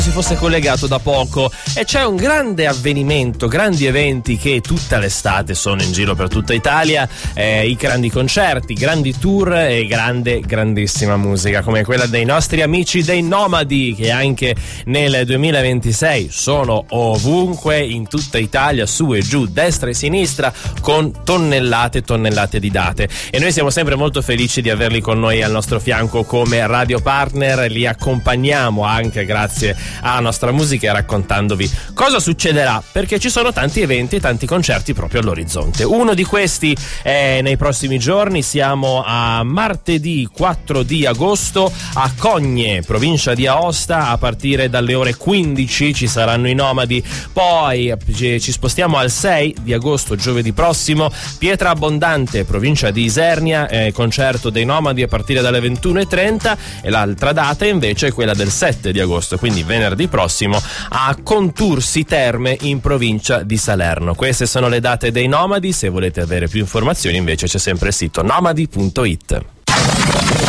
si fosse collegato da poco, e c'è un grande avvenimento, grandi eventi che tutta l'estate sono in giro per tutta Italia, i grandi concerti, grandi tour e grandissima musica come quella dei nostri amici dei Nomadi, che anche nel 2026 sono ovunque in tutta Italia, su e giù, destra e sinistra, con tonnellate e tonnellate di date, e noi siamo sempre molto felici di averli con noi al nostro fianco come radio partner. Li accompagniamo anche grazie alla nostra musica e raccontandovi cosa succederà, perché ci sono tanti eventi e tanti concerti proprio all'orizzonte. Uno di questi è nei prossimi giorni. Siamo a martedì 4 di agosto a Cogne, provincia di Aosta, a partire dalle ore 15 ci saranno i Nomadi. Poi ci spostiamo al 6 di agosto, giovedì prossimo, Pietra Abbondante, provincia di Isernia, concerto dei Nomadi a partire dalle 21:30, e l'altra data invece è quella del 7 di agosto, quindi venerdì prossimo, a Contursi Terme in provincia di Salerno. Queste sono le date dei Nomadi. Se volete avere più informazioni invece c'è sempre il sito nomadi.it.